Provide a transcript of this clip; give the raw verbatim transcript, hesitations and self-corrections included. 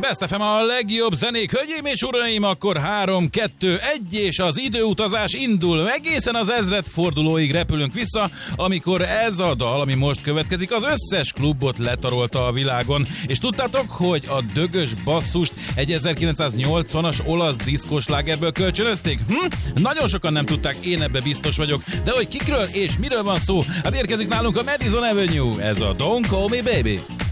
Best ef em a legjobb zenék, hölgyeim és uraim, akkor három, kettő, egy és az időutazás indul. Egészen az ezredfordulóig repülünk vissza, amikor ez a dal, ami most következik, az összes klubot letarolta a világon. És tudtátok, hogy a dögös basszust egy ezerkilencszáznyolcvanas olasz diszkos lágerből kölcsönözték? Hm? Nagyon sokan nem tudták, én ebbe biztos vagyok. De hogy kikről és miről van szó? Hát érkezik nálunk a Madison Avenue, ez a Don't Call Me Baby.